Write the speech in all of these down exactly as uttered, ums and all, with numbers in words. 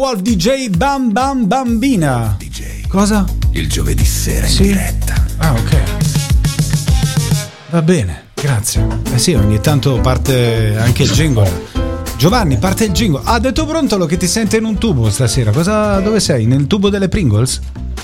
Wolf D J Bam Bam Bambina. D J. Cosa? Il giovedì sera in sì? diretta. Ah, ok. Va bene, grazie. Eh sì, ogni tanto parte anche il jingle. Giovanni, parte il jingle. Ha detto Brontolo che ti sente in un tubo stasera. Cosa, dove sei? Nel tubo delle Pringles?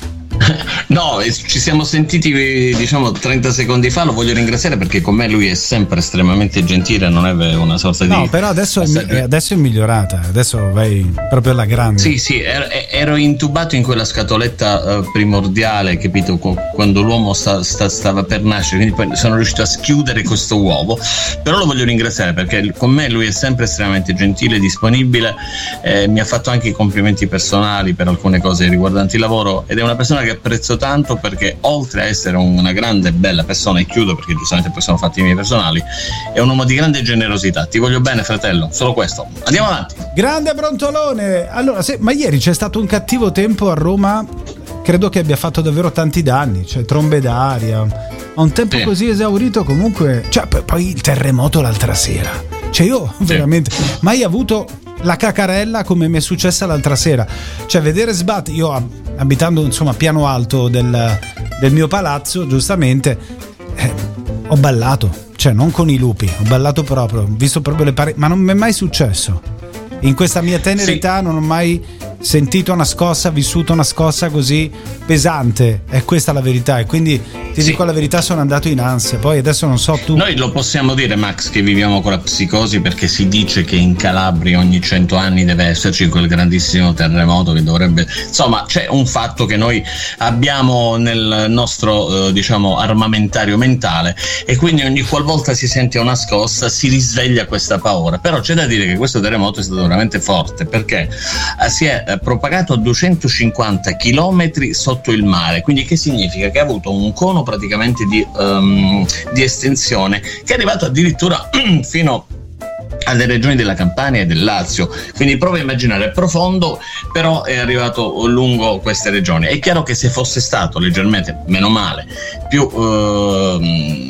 No, ci siamo sentiti diciamo trenta secondi fa, lo voglio ringraziare perché con me lui è sempre estremamente gentile, non è una sorta di... No, però adesso è, adesso è migliorata, adesso vai proprio alla grande. Sì, sì, ero, ero intubato in quella scatoletta uh, primordiale, capito, quando l'uomo sta, sta, stava per nascere, quindi poi sono riuscito a schiudere questo uovo, però lo voglio ringraziare perché con me lui è sempre estremamente gentile, disponibile, eh, mi ha fatto anche i complimenti personali per alcune cose riguardanti il lavoro ed è una persona che apprezzo tanto perché oltre a essere una grande e bella persona, e chiudo perché giustamente poi sono fatti i miei personali, è un uomo di grande generosità. Ti voglio bene, fratello, solo questo. Andiamo avanti. Grande Brontolone. Allora, se, ma ieri c'è stato un cattivo tempo a Roma, credo che abbia fatto davvero tanti danni, cioè trombe d'aria, a un tempo sì. Così esaurito comunque, cioè poi il terremoto l'altra sera, cioè io sì. Veramente mai avuto la cacarella come mi è successa l'altra sera, cioè vedere sbattere, io abitando insomma piano alto del, del mio palazzo, giustamente eh, ho ballato, cioè non con i lupi, ho ballato proprio, ho visto proprio le pareti, ma non mi è mai successo in questa mia tenera età, sì. Non ho mai sentito una scossa, vissuto una scossa così pesante, è questa la verità, e quindi ti sì. dico la verità, sono andato in ansia. Poi adesso non so tu. Noi lo possiamo dire, Max, che viviamo con la psicosi perché si dice che in Calabria ogni cento anni deve esserci quel grandissimo terremoto che dovrebbe, insomma c'è un fatto che noi abbiamo nel nostro eh, diciamo armamentario mentale e quindi ogni qualvolta si sente una scossa si risveglia questa paura. Però c'è da dire che questo terremoto è stato veramente forte perché eh, si è eh, propagato a duecentocinquanta chilometri sotto il mare, quindi che significa che ha avuto un cono praticamente di, um, di estensione che è arrivato addirittura fino alle regioni della Campania e del Lazio, quindi prova a immaginare, è profondo però è arrivato lungo queste regioni. È chiaro che se fosse stato leggermente, meno male, più uh,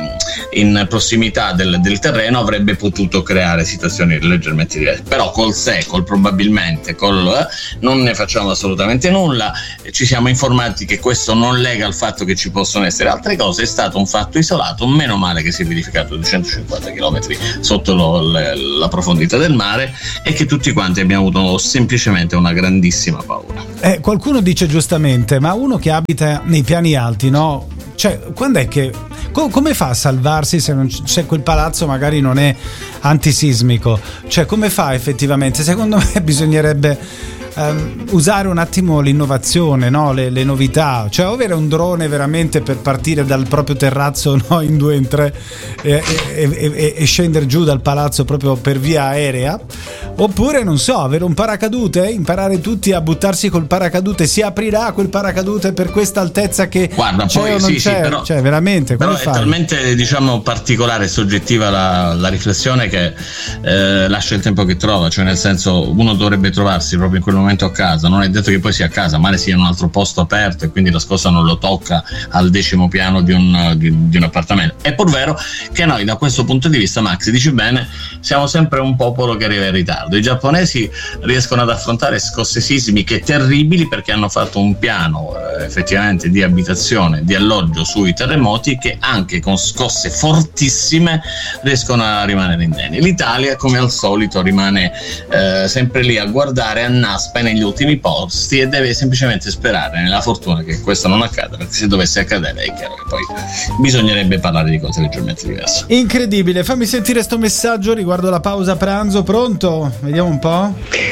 in prossimità del, del terreno avrebbe potuto creare situazioni leggermente diverse, però col se, col probabilmente, col eh, non ne facciamo assolutamente nulla, ci siamo informati che questo non lega al fatto che ci possono essere altre cose, è stato un fatto isolato, meno male che si è verificato a duecentocinquanta chilometri sotto lo, le, la profondità del mare e che tutti quanti abbiamo avuto semplicemente una grandissima paura. Eh, qualcuno dice giustamente, ma uno che abita nei piani alti, no? Cioè, quando è che co- come fa a salvarsi se, non c- se quel palazzo magari non è antisismico? Cioè, come fa effettivamente? Secondo me bisognerebbe Um, usare un attimo l'innovazione, no? le, le novità, cioè avere un drone veramente per partire dal proprio terrazzo, no? In due, in tre e, e, e, e scendere giù dal palazzo proprio per via aerea, oppure non so, avere un paracadute, imparare tutti a buttarsi col paracadute, si aprirà quel paracadute per questa altezza che guarda c'è poi o non sì, c'è, sì, però, cioè veramente però come è fai? Talmente diciamo particolare e soggettiva la, la riflessione che eh, lascia il tempo che trova, cioè nel senso uno dovrebbe trovarsi proprio in quel momento a casa, non è detto che poi sia a casa, magari sia in un altro posto aperto e quindi la scossa non lo tocca al decimo piano di un, di, di un appartamento. È pur vero che noi da questo punto di vista, Max, dici bene, siamo sempre un popolo che arriva in ritardo. I giapponesi riescono ad affrontare scosse sismiche terribili perché hanno fatto un piano eh, effettivamente di abitazione, di alloggio sui terremoti che anche con scosse fortissime riescono a rimanere indenni. L'Italia come al solito rimane eh, sempre lì a guardare a naspa negli ultimi posti e deve semplicemente sperare nella fortuna che questo non accada, perché se dovesse accadere è chiaro che poi bisognerebbe parlare di cose leggermente diverse. Incredibile, fammi sentire sto messaggio riguardo la pausa pranzo. Pronto? Vediamo un po'.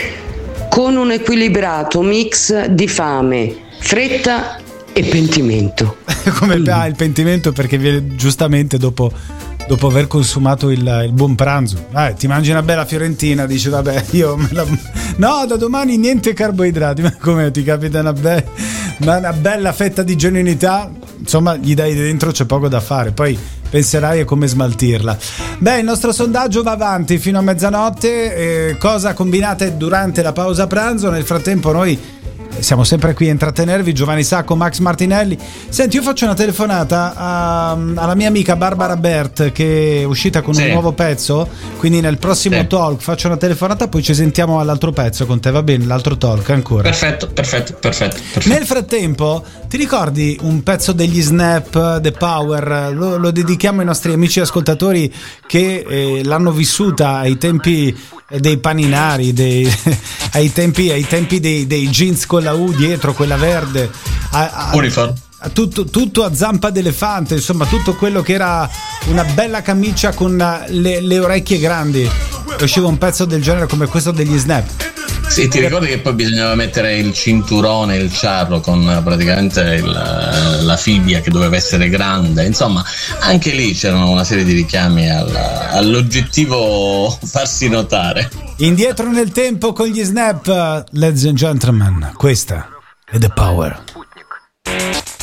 Con un equilibrato mix di fame, fretta e pentimento. Come ah, il pentimento perché viene giustamente dopo dopo aver consumato il, il buon pranzo. Ah, ti mangi una bella fiorentina, dici vabbè io me la... no, da domani niente carboidrati, ma come ti capita una, be... una bella fetta di genuinità, insomma gli dai dentro, c'è poco da fare, poi penserai a come smaltirla. Beh, il nostro sondaggio va avanti fino a mezzanotte. Eh, cosa combinate durante la pausa pranzo? Nel frattempo noi siamo sempre qui a intrattenervi, Giovanni Sacco, Max Martinelli. Senti, io faccio una telefonata a, alla mia amica Barbara Bert, che è uscita con sì. un nuovo pezzo, quindi nel prossimo sì. talk faccio una telefonata, poi ci sentiamo all'altro pezzo con te, va bene? L'altro talk ancora. Perfetto, perfetto, perfetto, perfetto. Nel frattempo, ti ricordi un pezzo degli Snap, The Power? Lo, lo dedichiamo ai nostri amici ascoltatori che eh, l'hanno vissuta ai tempi dei paninari, dei, ai tempi, ai tempi dei, dei jeans con la U dietro, quella verde, a, a, a tutto, tutto a zampa d'elefante, insomma tutto quello che era una bella camicia con le, le orecchie grandi. Usciva un pezzo del genere come questo degli Snap. Sì, ti ricordi che poi bisognava mettere il cinturone, il ciarro con praticamente il, la fibbia che doveva essere grande, insomma anche lì c'erano una serie di richiami al, all'oggettivo farsi notare. Indietro nel tempo con gli Snap, ladies and gentlemen, questa è The Power.